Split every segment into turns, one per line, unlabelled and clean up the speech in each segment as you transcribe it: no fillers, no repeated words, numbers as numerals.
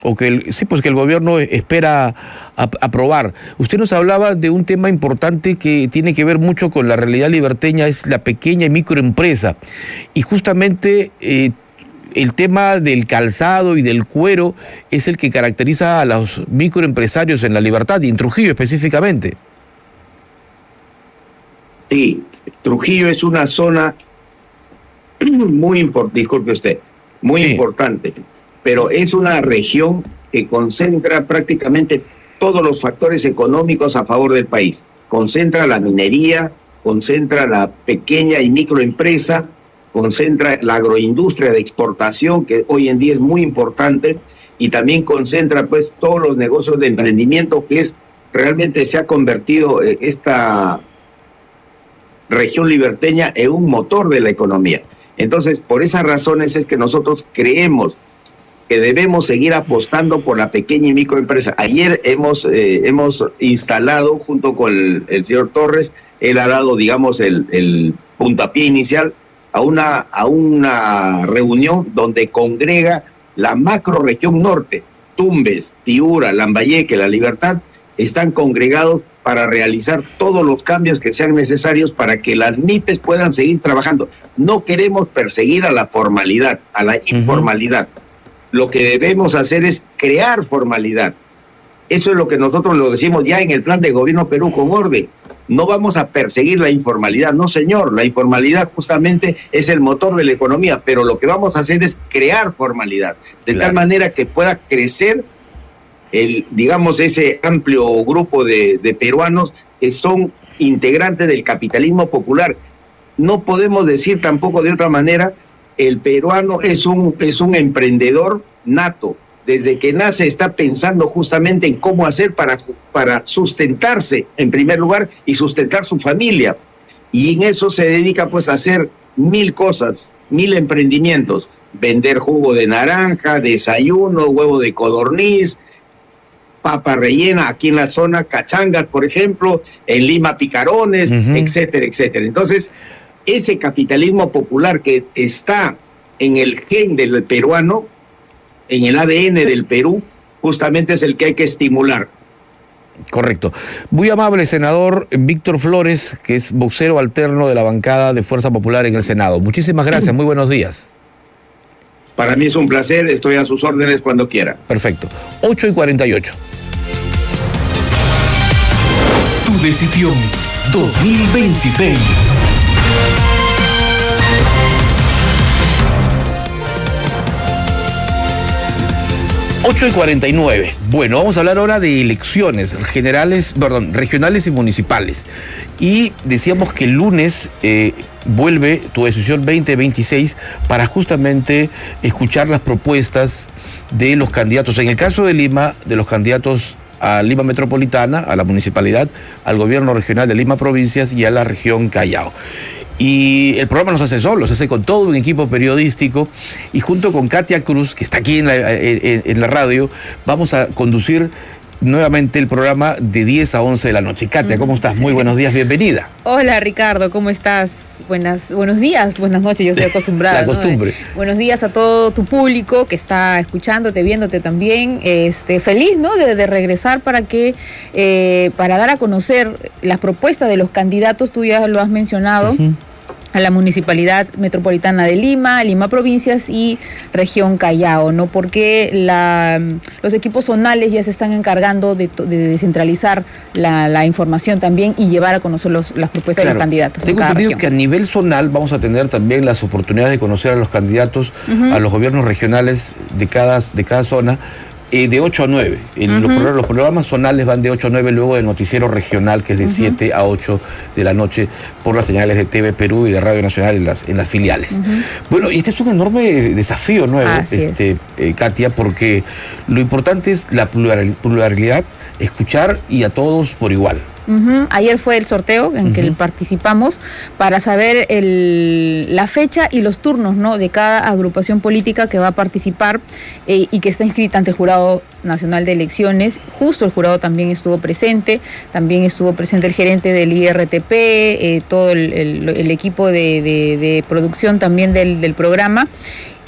o que el gobierno espera aprobar. Usted nos hablaba de un tema importante que tiene que ver mucho con la realidad liberteña, es la pequeña y microempresa. Y justamente el tema del calzado y del cuero es el que caracteriza a los microempresarios en La Libertad y en Trujillo específicamente.
Sí, Trujillo es una zona muy importante, disculpe usted, muy importante, pero es una región que concentra prácticamente todos los factores económicos a favor del país. Concentra la minería, concentra la pequeña y microempresa, concentra la agroindustria de exportación, que hoy en día es muy importante, y también concentra pues todos los negocios de emprendimiento, que es realmente se ha convertido esta región liberteña en un motor de la economía. Entonces, por esas razones es que nosotros creemos que debemos seguir apostando por la pequeña y microempresa. Ayer hemos instalado, junto con el señor Torres, él ha dado, digamos, el puntapié inicial a una reunión donde congrega la macrorregión norte, Tumbes, Piura, Lambayeque, La Libertad, están congregados para realizar todos los cambios que sean necesarios para que las MIPES puedan seguir trabajando. No queremos perseguir a la formalidad, a la informalidad. Lo que debemos hacer es crear formalidad. Eso es lo que nosotros lo decimos ya en el plan de gobierno Perú con orden. No vamos a perseguir la informalidad, no señor, la informalidad justamente es el motor de la economía, pero lo que vamos a hacer es crear formalidad, de tal manera que pueda crecer digamos, ese amplio grupo de peruanos que son integrantes del capitalismo popular. No podemos decir tampoco de otra manera, el peruano es un emprendedor nato. Desde que nace está pensando justamente en cómo hacer para sustentarse en primer lugar y sustentar su familia. Y en eso se dedica pues a hacer 1000 cosas, 1000 emprendimientos. Vender jugo de naranja, desayuno, huevo de codorniz, papa rellena aquí en la zona, cachangas, por ejemplo, en Lima picarones, etcétera, etcétera. Entonces, ese capitalismo popular que está en el gen del peruano, en el ADN del Perú, justamente es el que hay que estimular.
Correcto. Muy amable, senador Víctor Flores, que es vocero alterno de la bancada de Fuerza Popular en el Senado. Muchísimas gracias, muy buenos días.
Para mí es un placer, estoy a sus órdenes cuando quiera.
Perfecto. 8:48.
Tu decisión 2026.
Ocho y 49. Bueno, vamos a hablar ahora de elecciones regionales y municipales. Y decíamos que el lunes vuelve Tu Decisión 2026 para justamente escuchar las propuestas de los candidatos. En el caso de Lima, de los candidatos a Lima Metropolitana, a la municipalidad, al gobierno regional de Lima Provincias y a la región Callao. Y el programa nos hace solo, se hace con todo un equipo periodístico y junto con Katia Cruz, que está aquí en la radio, vamos a conducir nuevamente el programa de 10 a 11 de la noche. Katia, ¿cómo estás? Muy buenos días, bienvenida.
Hola Ricardo, ¿cómo estás? Buenos días, buenas noches, yo estoy acostumbrada.
La costumbre.
¿No? Buenos días a todo tu público que está escuchándote, viéndote también. Feliz, ¿no? De regresar para dar a conocer las propuestas de los candidatos, tú ya lo has mencionado. A la Municipalidad Metropolitana de Lima, Lima Provincias y Región Callao, ¿no? Porque los equipos zonales ya se están encargando de descentralizar la información también y llevar a conocer las propuestas de los candidatos.
Tengo entendido que a nivel zonal vamos a tener también las oportunidades de conocer a los candidatos, a los gobiernos regionales de cada zona. De 8 a 9. Los programas zonales van de 8 a 9, luego del noticiero regional, que es de 7 a 8 de la noche, por las señales de TV Perú y de Radio Nacional en las filiales. Bueno, y este es un enorme desafío nuevo, Katia, porque lo importante es la pluralidad, escuchar y a todos por igual.
Ayer fue el sorteo en que participamos para saber la fecha y los turnos, ¿no?, de cada agrupación política que va a participar y que está inscrita ante el Jurado Nacional de Elecciones. Justo el jurado también estuvo presente el gerente del IRTP, todo el equipo de producción también del programa.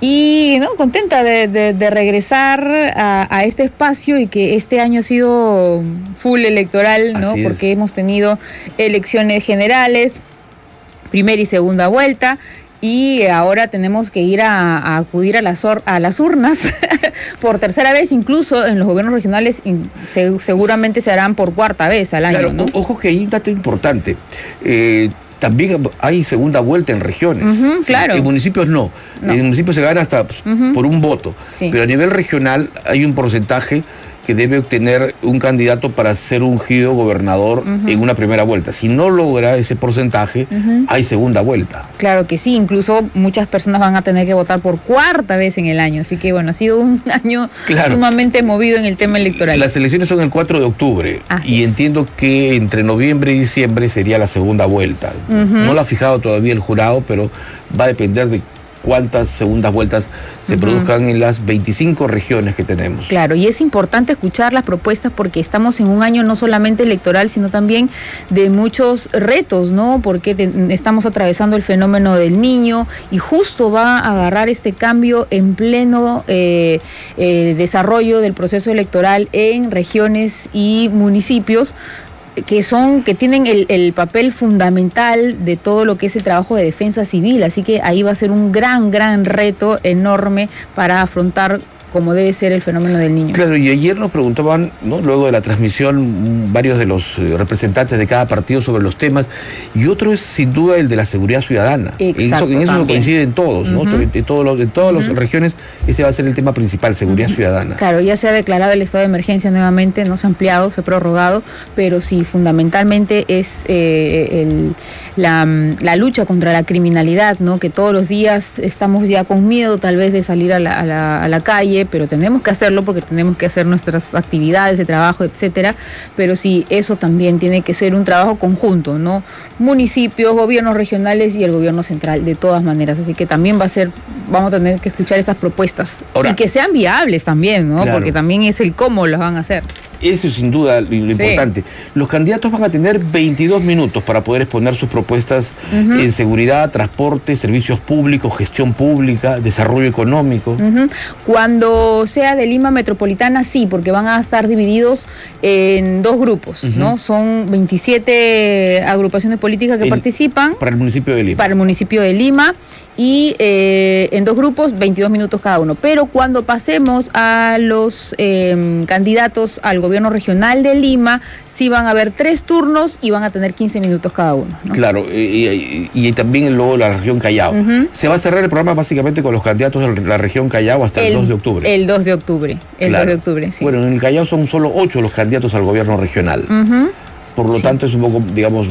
Y no, contenta de regresar a este espacio y que este año ha sido full electoral, ¿no? Porque hemos tenido elecciones generales, primera y segunda vuelta, y ahora tenemos que ir a acudir a las urnas por tercera vez, incluso en los gobiernos regionales seguramente se harán por cuarta vez al año.
Claro, ¿no? Ojo que hay un dato importante. También hay segunda vuelta en regiones.
Claro.
En municipios no. En municipios se gana hasta por un voto. Sí. Pero a nivel regional hay un porcentaje que debe obtener un candidato para ser ungido gobernador en una primera vuelta. Si no logra ese porcentaje, hay segunda vuelta.
Claro que sí, incluso muchas personas van a tener que votar por cuarta vez en el año. Así que bueno, ha sido un año sumamente movido en el tema electoral.
Las elecciones son el 4 de octubre y entiendo que entre noviembre y diciembre sería la segunda vuelta. No lo ha fijado todavía el jurado, pero va a depender de cuántas segundas vueltas se produzcan en las 25 regiones que tenemos.
Claro, y es importante escuchar las propuestas porque estamos en un año no solamente electoral, sino también de muchos retos, ¿no? Porque estamos atravesando el fenómeno del Niño y justo va a agarrar este cambio en pleno desarrollo del proceso electoral en regiones y municipios, que tienen el papel fundamental de todo lo que es el trabajo de defensa civil, así que ahí va a ser un gran reto enorme para afrontar como debe ser el fenómeno del Niño. Claro,
y ayer nos preguntaban, ¿no?, luego de la transmisión, varios de los representantes de cada partido sobre los temas, y otro es sin duda el de la seguridad ciudadana.
Exacto,
en eso coinciden todos, ¿no? En todas las regiones ese va a ser el tema principal, seguridad ciudadana.
Claro, ya se ha declarado el estado de emergencia nuevamente, no se ha ampliado, se ha prorrogado, pero sí, fundamentalmente es la lucha contra la criminalidad, ¿no? Que todos los días estamos ya con miedo tal vez de salir a la calle, pero tenemos que hacerlo porque tenemos que hacer nuestras actividades de trabajo, etcétera, pero sí, eso también tiene que ser un trabajo conjunto, ¿no? Municipios, gobiernos regionales y el gobierno central, de todas maneras, así que también vamos a tener que escuchar esas propuestas. Ahora, y que sean viables también, ¿no? Claro. Porque también es el cómo las van a hacer.
Eso es sin duda lo importante. Los candidatos van a tener 22 minutos para poder exponer sus propuestas en seguridad, transporte, servicios públicos, gestión pública, desarrollo económico.
Cuando sea de Lima Metropolitana, sí, porque van a estar divididos en dos grupos, ¿no? Son 27 agrupaciones políticas que participan.
Para el municipio de Lima.
Para el municipio de Lima. Y en dos grupos, 22 minutos cada uno. Pero cuando pasemos a los candidatos al gobierno regional de Lima, sí van a haber 3 turnos y van a tener 15 minutos cada uno, ¿no?
Claro, y también luego la región Callao. Se va a cerrar el programa básicamente con los candidatos de la región Callao hasta el 2 de octubre.
El 2 de octubre, el 2 de octubre, sí.
Bueno, en el Callao son solo 8 los candidatos al gobierno regional. Por lo tanto, es un poco, digamos,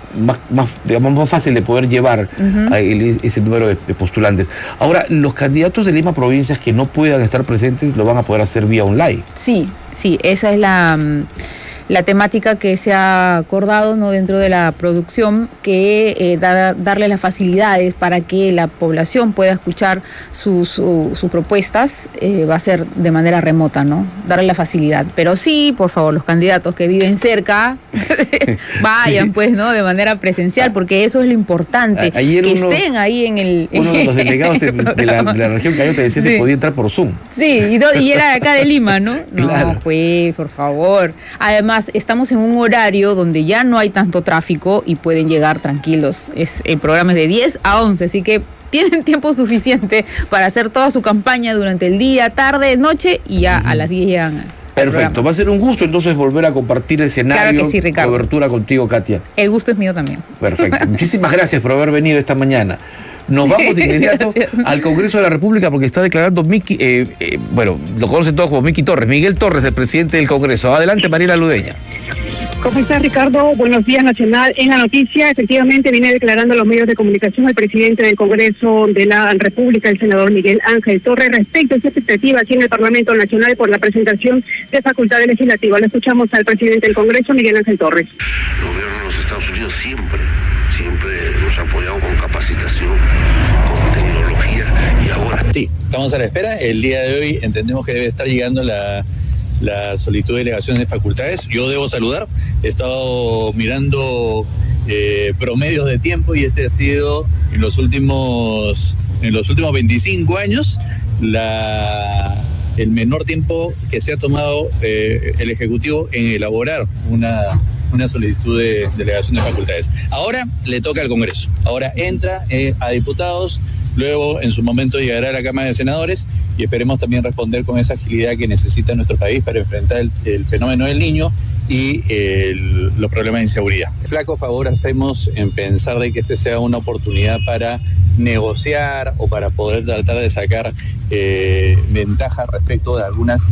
más fácil de poder llevar ese número de postulantes. Ahora, los candidatos de Lima Provincias que no puedan estar presentes lo van a poder hacer vía online.
Sí, esa es la temática que se ha acordado, ¿no?, dentro de la producción, que darle las facilidades para que la población pueda escuchar sus propuestas, va a ser de manera remota, ¿no? Darle la facilidad. Pero sí, por favor, los candidatos que viven cerca, vayan, pues, ¿no?, de manera presencial, porque eso es lo importante, que estén ahí en el...
Uno de los delegados de la región Callao te decía se podía entrar por Zoom.
Sí, y era de acá de Lima, ¿no?
Claro.
No, pues, por favor. Además, estamos en un horario donde ya no hay tanto tráfico y pueden llegar tranquilos. El programa es de 10 a 11, así que tienen tiempo suficiente para hacer toda su campaña durante el día, tarde, noche, y ya a las 10 llegan.
Perfecto, va a ser un gusto entonces volver a compartir escenario,
claro que sí, Ricardo.
Cobertura contigo, Katia.
El gusto es mío también.
Perfecto, muchísimas gracias por haber venido esta mañana. Nos vamos de inmediato al Congreso de la República porque está declarando lo conocen todos como Miki Torres, Miguel Torres, el presidente del Congreso. Adelante, Mariela Ludeña.
¿Cómo estás, Ricardo? Buenos días, Nacional. En la noticia, efectivamente, viene declarando a los medios de comunicación el presidente del Congreso de la República, el senador Miguel Ángel Torres, respecto a esa expectativa aquí en el Parlamento Nacional por la presentación de facultades legislativas. Lo escuchamos al presidente del Congreso, Miguel Ángel Torres.
El gobierno de los Estados Unidos siempre nos ha apoyado con capacitación, con tecnología, y ahora...
Sí, estamos a la espera. El día de hoy entendemos que debe estar llegando la solicitud de delegaciones de facultades. Yo debo saludar, he estado mirando promedios de tiempo y este ha sido en los últimos en los últimos 25 años, el menor tiempo que se ha tomado el Ejecutivo en elaborar una solicitud de delegación de facultades. Ahora le toca al Congreso, ahora entra a diputados, luego en su momento llegará a la Cámara de Senadores y esperemos también responder con esa agilidad que necesita nuestro país para enfrentar el fenómeno del Niño y los problemas de inseguridad. Flaco favor hacemos en pensar de que este sea una oportunidad para negociar o para poder tratar de sacar ventaja respecto de algunas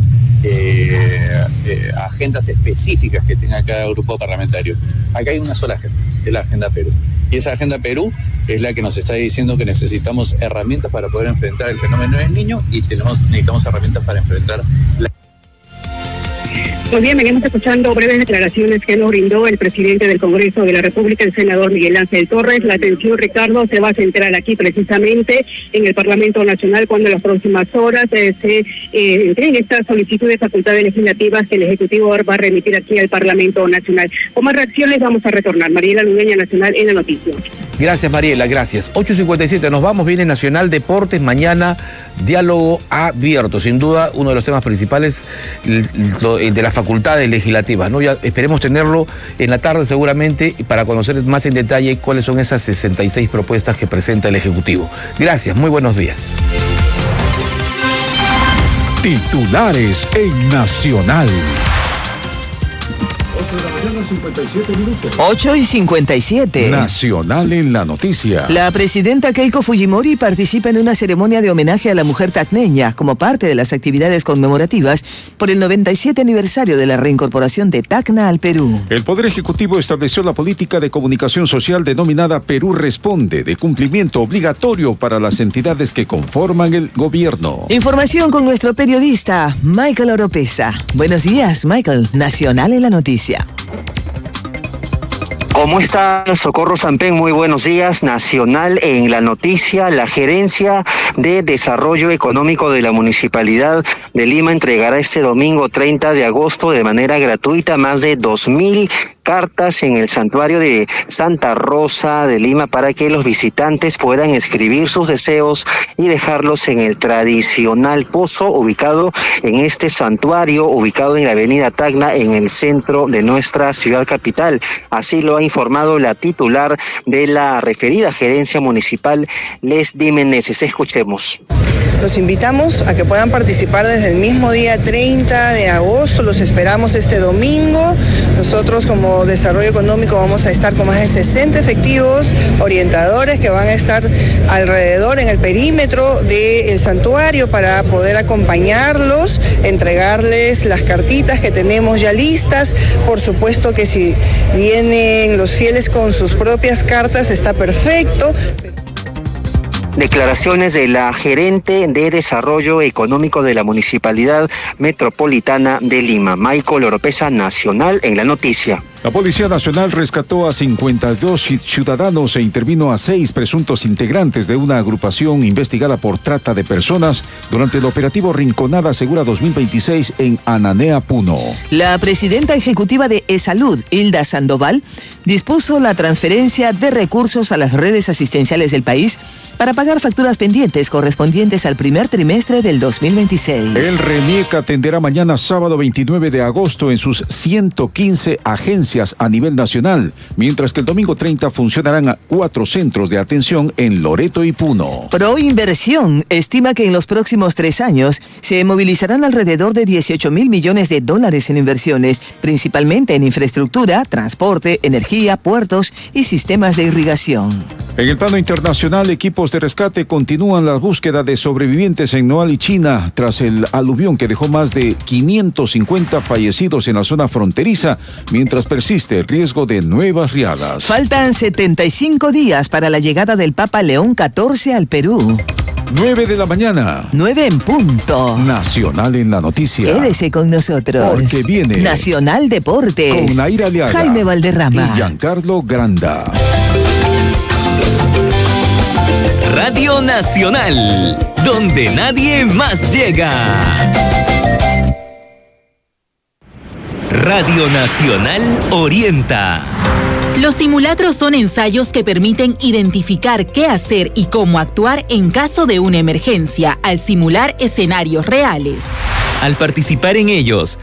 agendas específicas que tenga cada grupo parlamentario. Acá hay una sola agenda, es la Agenda Perú. Y esa Agenda Perú es la que nos está diciendo que necesitamos herramientas para poder enfrentar el fenómeno del Niño y necesitamos herramientas para enfrentar la...
Muy bien, venimos escuchando breves declaraciones que nos brindó el presidente del Congreso de la República, el senador Miguel Ángel Torres. La atención, Ricardo, se va a centrar aquí precisamente en el Parlamento Nacional cuando en las próximas horas se entreguen estas solicitudes de facultades legislativas que el Ejecutivo va a remitir aquí al Parlamento Nacional. Con más reacciones vamos a retornar. Mariela Ludeña, Nacional, en la noticia.
Gracias, Mariela, gracias. 8:57, nos vamos, viene Nacional Deportes, mañana diálogo abierto, sin duda uno de los temas principales, el de las facultades legislativas, ¿no? Ya esperemos tenerlo en la tarde seguramente para conocer más en detalle cuáles son esas 66 propuestas que presenta el Ejecutivo. Gracias, muy buenos días.
Titulares en Nacional.
8:57.
Nacional en la noticia.
La presidenta Keiko Fujimori participa en una ceremonia de homenaje a la mujer tacneña como parte de las actividades conmemorativas por el 97 aniversario de la reincorporación de Tacna al Perú.
El Poder Ejecutivo estableció la política de comunicación social denominada Perú Responde, de cumplimiento obligatorio para las entidades que conforman el gobierno.
Información con nuestro periodista Michael Oropesa. Buenos días, Michael. Nacional en la noticia.
¿Cómo está Socorro Sampen? Muy buenos días. Nacional en la noticia. La Gerencia de Desarrollo Económico de la Municipalidad de Lima entregará este domingo 30 de agosto de manera gratuita más de 2.000 cartas en el santuario de Santa Rosa de Lima para que los visitantes puedan escribir sus deseos y dejarlos en el tradicional pozo ubicado en este santuario, ubicado en la avenida Tacna, en el centro de nuestra ciudad capital. Así lo ha informado la titular de la referida gerencia municipal, Leslie Meneses. Escuchemos.
Los invitamos a que puedan participar desde el mismo día 30 de agosto. Los esperamos este domingo. Nosotros como Desarrollo Económico vamos a estar con más de 60 efectivos orientadores que van a estar alrededor en el perímetro del santuario para poder acompañarlos, entregarles las cartitas que tenemos ya listas. Por supuesto que si vienen los fieles con sus propias cartas está perfecto.
Declaraciones de la gerente de Desarrollo Económico de la Municipalidad Metropolitana de Lima, Michael Oropesa, Nacional en la noticia.
La Policía Nacional rescató a 52 ciudadanos e intervino a 6 presuntos integrantes de una agrupación investigada por trata de personas durante el operativo Rinconada Segura 2026 en Ananea, Puno.
La presidenta ejecutiva de E-Salud, Hilda Sandoval, dispuso la transferencia de recursos a las redes asistenciales del país para pagar facturas pendientes correspondientes al primer trimestre del 2026.
El RENIEC atenderá mañana sábado 29 de agosto en sus 115 agencias a nivel nacional, mientras que el domingo 30 funcionarán 4 centros de atención en Loreto y Puno.
Proinversión estima que en los próximos 3 años se movilizarán alrededor de 18.000 millones de dólares en inversiones, principalmente en infraestructura, transporte, energía, puertos y sistemas de irrigación.
En el plano internacional, equipos de rescate continúan la búsqueda de sobrevivientes en Noali, China, tras el aluvión que dejó más de 550 fallecidos en la zona fronteriza, mientras persiste el riesgo de nuevas riadas.
Faltan 75 días para la llegada del Papa León XIV al Perú.
9 de la mañana.
9 en punto.
Nacional en la noticia.
Quédese con nosotros.
Porque viene
Nacional Deportes.
Con Naira Aliaga,
Jaime Valderrama
y Giancarlo Granda.
Radio Nacional, donde nadie más llega. Radio Nacional orienta.
Los simulacros son ensayos que permiten identificar qué hacer y cómo actuar en caso de una emergencia, al simular escenarios reales.
Al participar en ellos,